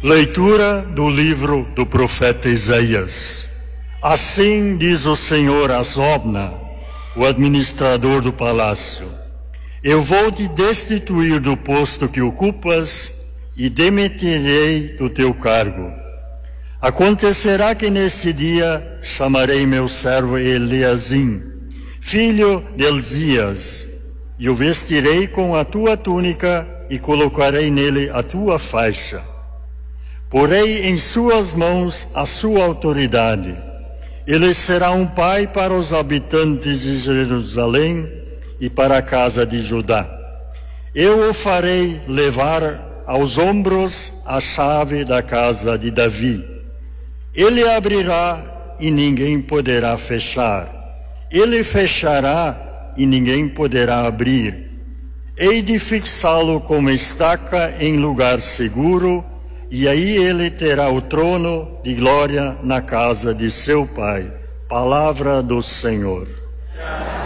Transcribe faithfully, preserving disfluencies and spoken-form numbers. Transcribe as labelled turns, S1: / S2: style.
S1: Leitura do livro do profeta Isaías. Assim diz o Senhor a Zobna, o administrador do palácio: eu vou te destituir do posto que ocupas e demitirei do teu cargo. Acontecerá que nesse dia chamarei meu servo Eliasim, filho de Elzias, e o vestirei com a tua túnica e colocarei nele a tua faixa. Porei em suas mãos a sua autoridade. Ele será um pai para os habitantes de Jerusalém e para a casa de Judá. Eu o farei levar aos ombros a chave da casa de Davi. Ele abrirá e ninguém poderá fechar. Ele fechará e ninguém poderá abrir. Hei de fixá-lo como estaca em lugar seguro, e aí ele terá o trono de glória na casa de seu pai. Palavra do Senhor.